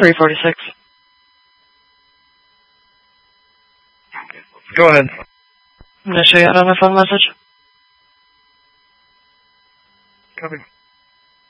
346. Go ahead. I'm going to show you out on my phone message. Copy.